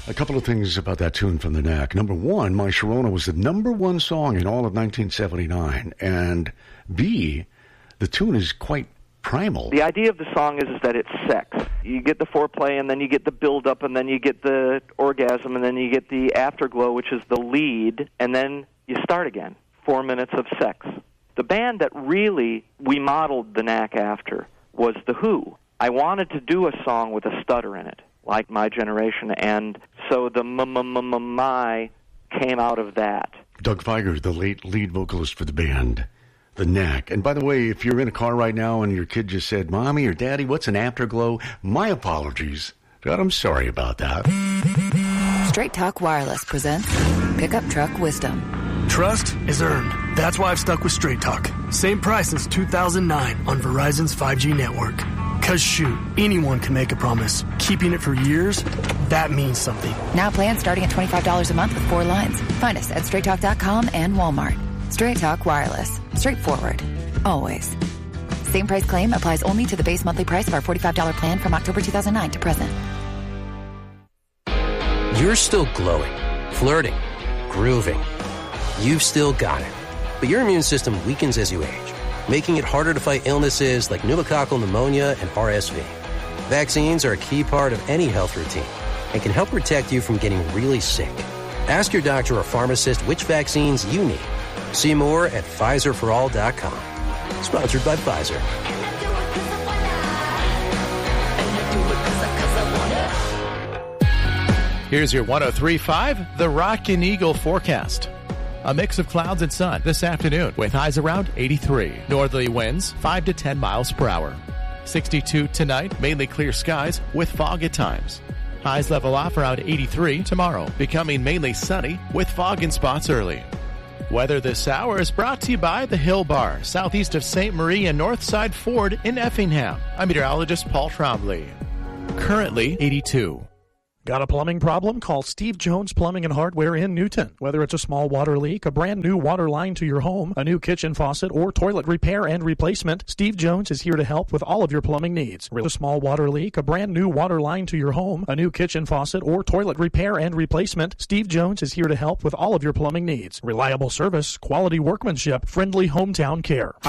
A couple of things about that tune from the Knack. Number one, My Sharona was the number one song in all of 1979. And B, the tune is quite primal. The idea of the song is that it's sex. You get the foreplay, and then you get the build-up, and then you get the orgasm, and then you get the afterglow, which is the lead, and then you start again. 4 minutes of sex. The band that really we modeled the Knack after was The Who. I wanted to do a song with a stutter in it, like My Generation, and so the my came out of that. Doug Fieger, the late lead vocalist for the band, the Knack. And by the way, if you're in a car right now and your kid just said, Mommy or Daddy, what's an afterglow? My apologies. God, I'm sorry about that. Straight Talk Wireless presents Pickup Truck Wisdom. Trust is earned. That's why I've stuck with Straight Talk. Same price since 2009 on Verizon's 5G network. Cause shoot, anyone can make a promise. Keeping it for years, that means something. Now plans starting at $25 a month with 4 lines. Find us at straighttalk.com and Walmart. Straight Talk Wireless. Straightforward. Always. Same price claim applies only to the base monthly price of our $45 plan from October 2009 to present. You're still glowing, flirting, grooving. You've still got it. But your immune system weakens as you age, making it harder to fight illnesses like pneumococcal pneumonia and RSV. Vaccines are a key part of any health routine and can help protect you from getting really sick. Ask your doctor or pharmacist which vaccines you need. See more at PfizerForAll.com. Sponsored by Pfizer. Here's your 103.5 The Rockin' Eagle forecast. A mix of clouds and sun this afternoon with highs around 83. Northerly winds 5 to 10 miles per hour. 62 tonight, mainly clear skies with fog at times. Highs level off around 83 tomorrow, becoming mainly sunny with fog in spots early. Weather this hour is brought to you by the Hill Bar, southeast of St. Marie and Northside Ford in Effingham. I'm meteorologist Paul Trombley. Currently 82. Got a plumbing problem? Call Steve Jones Plumbing and Hardware in Newton. Whether it's a small water leak, a brand new water line to your home, a new kitchen faucet, or toilet repair and replacement, Steve Jones is here to help with all of your plumbing needs. A small water leak, a brand new water line to your home, a new kitchen faucet, or toilet repair and replacement, Steve Jones is here to help with all of your plumbing needs. Reliable service, quality workmanship, friendly hometown care.